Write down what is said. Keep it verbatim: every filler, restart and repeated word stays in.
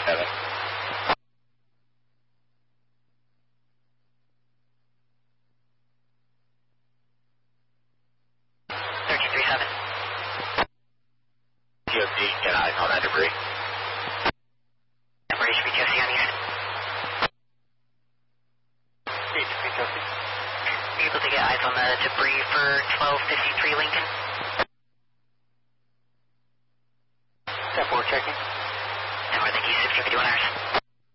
seven. thirteen three seven. T O C, get eyes on that debris. Number H B T O C on east. H B T O C. Able to get eyes on the debris for twelve fifty-three Lincoln. ten four checking.